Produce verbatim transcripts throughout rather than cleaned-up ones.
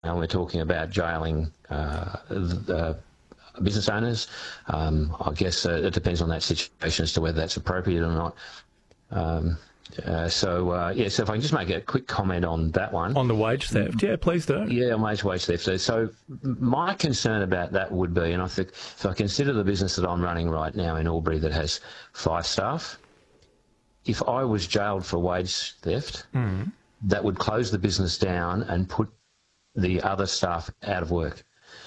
and we're talking about jailing uh, the business owners. Um, I guess uh, it depends on that situation as to whether that's appropriate or not. Um, uh, so, uh, yeah, so if I can just make a quick comment on that one. On the wage theft, yeah, please do. Yeah, on wage, wage theft. So, so my concern about that would be, and I think if I consider the business that I'm running right now in Albury that has five staff, if I was jailed for wage theft, mm. that would close the business down and put the other staff out of work.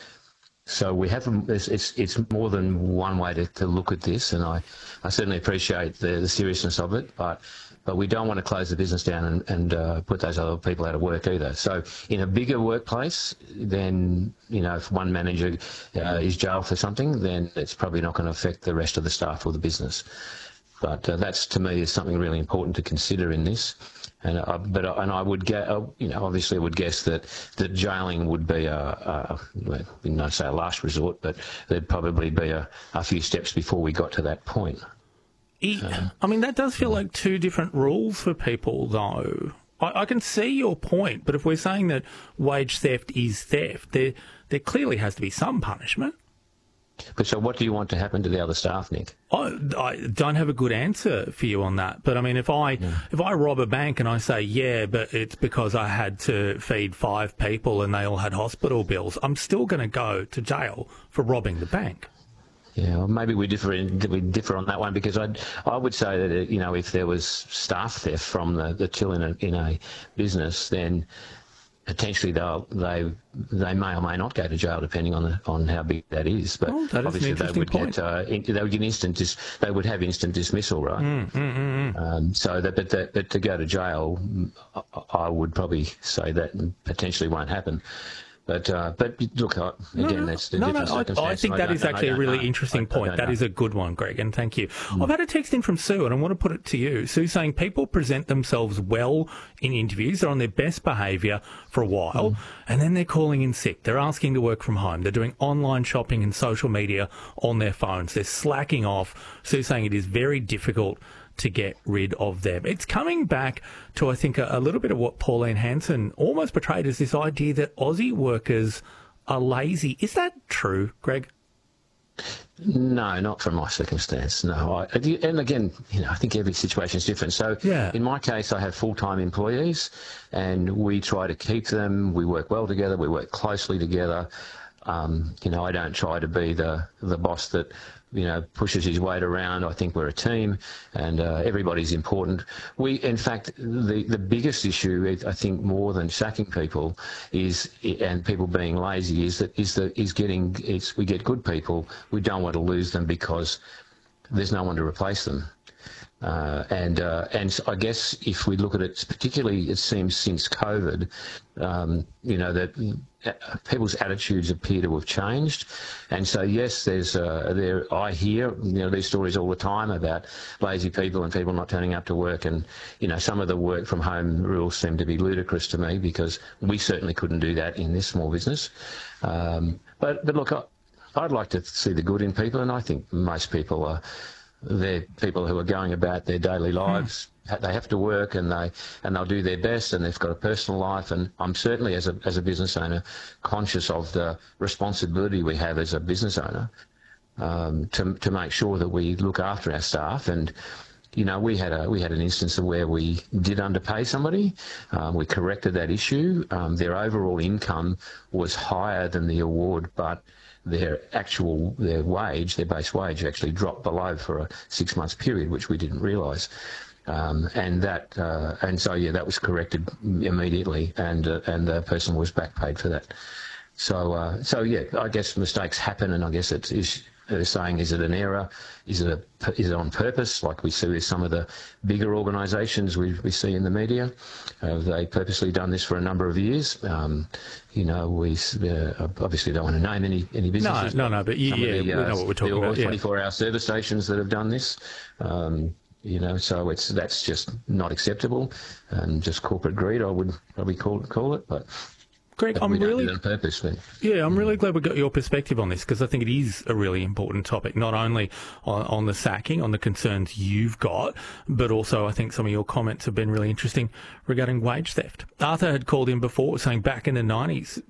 So we have, it's, it's, it's more than one way to, to look at this, and I, I certainly appreciate the, the seriousness of it, but but we don't want to close the business down and, and uh, put those other people out of work either. So in a bigger workplace, then, you know, if one manager uh, is jailed for something, then it's probably not going to affect the rest of the staff or the business. But uh, that's, to me, is something really important to consider in this. And I, but I, and I would get, uh, you know, obviously would guess that that jailing would be a, a well, not say a last resort, but there'd probably be a, a few steps before we got to that point. Uh, I mean, that does feel like two different rules for people, though. I, I can see your point, but if we're saying that wage theft is theft, there there clearly has to be some punishment. But so what do you want to happen to the other staff, Nick? I, I don't have a good answer for you on that. But, I mean, if I yeah. if I rob a bank and I say, yeah, but it's because I had to feed five people and they all had hospital bills, I'm still going to go to jail for robbing the bank. Yeah, well, maybe we differ in, we differ on that one, because I I would say that, uh, you know, if there was staff theft from the, the till in a, in a business, then potentially they'll, they they may or may not go to jail depending on the, on how big that is. But oh, that obviously is an they would point. get uh, in, they would get instant dis, they would have instant dismissal, right? Mm, mm, mm, mm. Um, so that but, that but to go to jail, I, I would probably say that potentially won't happen. But uh, but look, again, no, no, that's the no, different no, circumstances. I, I think that is actually a really interesting point. That is a good one, Greg, and thank you. Mm. I've had a text in from Sue, and I want to put it to you. Sue saying people present themselves well in interviews. They're on their best behaviour for a while, mm. and then they're calling in sick. They're asking to work from home. They're doing online shopping and social media on their phones. They're slacking off. Sue saying it is very difficult to get rid of them. It's coming back to, I think, a, a little bit of what Pauline Hanson almost portrayed as this idea that Aussie workers are lazy. Is that true, Greg? No, not from my circumstance, no. I, and again, you know, I think every situation is different. So yeah. in my case, I have full-time employees and we try to keep them. We work well together. We work closely together. Um, you know, I don't try to be the, the boss that, you know, pushes his weight around. I think we're a team and uh, everybody's important. We, in fact, the, the biggest issue, I think, more than sacking people is, and people being lazy, is that is the is getting, it's, we get good people. We don't want to lose them because there's no one to replace them. Uh, and uh, and I guess if we look at it, particularly it seems since COVID, um, you know, that people's attitudes appear to have changed. And so, yes, there's uh, there. I hear, you know, these stories all the time about lazy people and people not turning up to work. And, you know, some of the work from home rules seem to be ludicrous to me because we certainly couldn't do that in this small business. Um, but, but look, I, I'd like to see the good in people, and I think most people are. They're people who are going about their daily lives. Hmm. They have to work, and they and they'll do their best, and they've got a personal life. And I'm certainly, as a as a business owner, conscious of the responsibility we have as a business owner um, to to make sure that we look after our staff. And you know, we had a we had an instance of where we did underpay somebody. Um, we corrected that issue. Um, their overall income was higher than the award, but their actual, their wage, their base wage actually dropped below for a six months period, which we didn't realise. Um, and that, uh, and so yeah, that was corrected immediately, and uh, and the person was back paid for that. So uh, so yeah, I guess mistakes happen, and I guess it's is they're saying, is it an error? Is it a, is it on purpose? Like we see with some of the bigger organisations we we see in the media, have they purposely done this for a number of years? Um, you know, we uh, obviously don't want to name any any businesses. No, no, no. But yeah, the, we uh, know what we're talking about. twenty-four hour service stations that have done this. Um, You know, so it's that's just not acceptable, and just corporate greed, I would probably call call it. But Greg, I'm really on purpose. But, yeah, I'm really glad we got your perspective on this, because I think it is a really important topic, not only on, on the sacking, on the concerns you've got, but also I think some of your comments have been really interesting regarding wage theft. Arthur had called in before saying back in the nineties,